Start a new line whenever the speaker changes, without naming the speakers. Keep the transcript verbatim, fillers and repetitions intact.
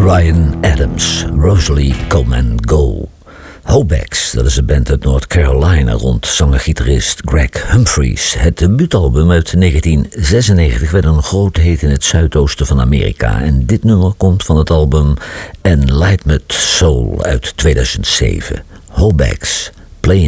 Bryan Adams, Rosalie Come and Go. Hobex, dat is een band uit North Carolina rond zanger-gitarist Greg Humphreys. Het debuutalbum uit negentien zesennegentig werd een groot hit in het zuidoosten van Amerika. En dit nummer komt van het album Enlightened Soul uit tweeduizend zeven. Hobex, Playing